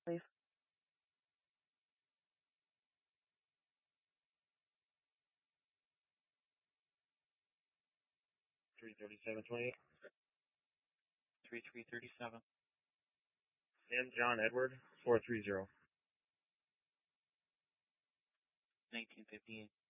please. 33728. 3337. And John Edward, 430. 1958.